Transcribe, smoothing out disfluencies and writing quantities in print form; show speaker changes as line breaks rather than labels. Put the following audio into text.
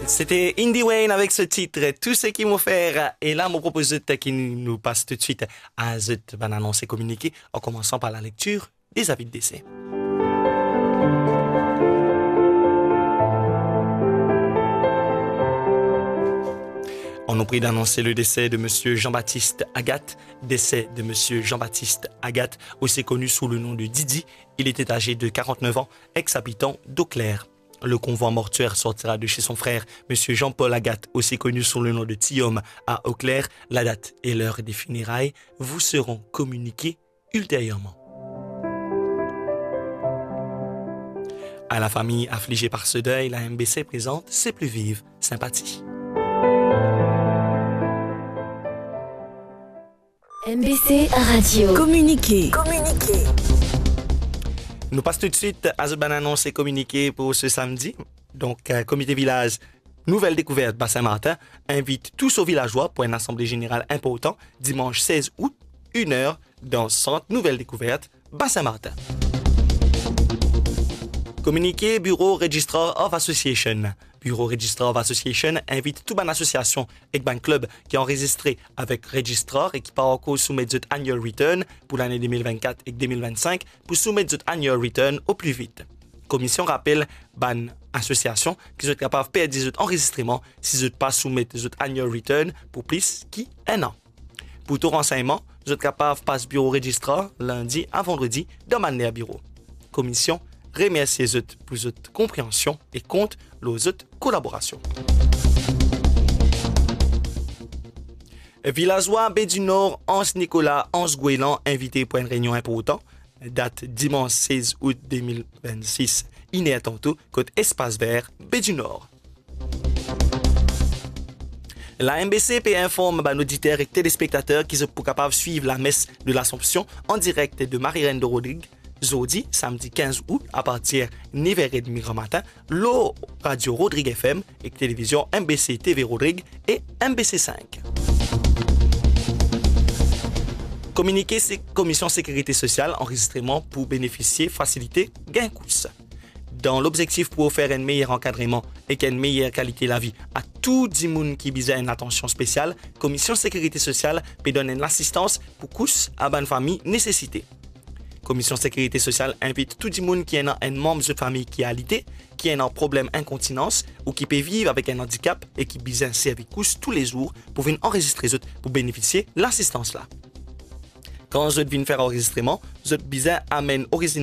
C'était Indie Wayne avec ce titre Tout ce qu'ils m'ont fait. Et là, mon propose qui nous passe tout de suite à Zut annoncer et communiquer en commençant par la lecture des avis de décès. On nous prie d'annoncer le décès de M. Jean-Baptiste Agathe. Décès de M. Jean-Baptiste Agathe, aussi connu sous le nom de Didi. Il était âgé de 49 ans, ex-habitant d'Eau-Claire. Le convoi mortuaire sortira de chez son frère, M. Jean-Paul Agathe, aussi connu sous le nom de Tillaume, à Eau-Claire. La date et l'heure des funérailles vous seront communiquées ultérieurement. À la famille affligée par ce deuil, la MBC présente ses plus vives sympathies.
MBC Radio. Communiquer.
Nous passons tout de suite à ce annonce et communiqué pour ce samedi. Donc, comité village Nouvelle Découverte Bas-Saint-Martin invite tous aux villageois pour une assemblée générale importante dimanche 16 août, 1h, dans Centre Nouvelle Découverte Bas-Saint-Martin. Communiqué Bureau Registrar of Association. Bureau Registrar of Association invite toute bonne association et ban club qui est enregistré avec Registrar et qui part en cause soumettre votre annual return pour l'année 2024 et 2025 pour soumettre votre annual return au plus vite. Commission rappelle ban association qui sont capables de perdre des enregistrements si vous pas soumettre votre annual return pour plus qu'un an. Pour tout renseignement, vous êtes capable de passer bureau Registrar lundi à vendredi dans le bureau. Commission remercier les autres pour votre compréhension et compte les autres collaborations. Villageois Baie du Nord, Anse-Nicolas, Anse-Gouélan, invité pour une réunion importante. Date dimanche 16 août 2026. Iné tantôt, côté Espace Vert, Baie du Nord. La MBC informe nos auditeurs et téléspectateurs qui sont capables de suivre la messe de l'Assomption en direct de Marie-Reine de Rodrigue. Jeudi, samedi 15 août, à partir de 9h30 grand matin, l'eau radio Rodrigue FM et télévision MBC TV Rodrigue et MBC 5. Communiqué Commission Sécurité Sociale, enregistrement pour bénéficier, faciliter, gain coûts. Dans l'objectif pour offrir un meilleur encadrement et une meilleure qualité de la vie à tout le monde qui besoin une attention spéciale, Commission Sécurité Sociale peut donner l'assistance pour tous à bonne famille nécessité. Commission Sécurité Sociale invite tout le monde qui a un membre de famille qui a alité, qui a un problème d'incontinence ou qui peut vivre avec un handicap et qui besoin de services tous les jours pour venir enregistrer pour bénéficier de l'assistance là. Quand vous venez faire enregistrement, vous besoin amène original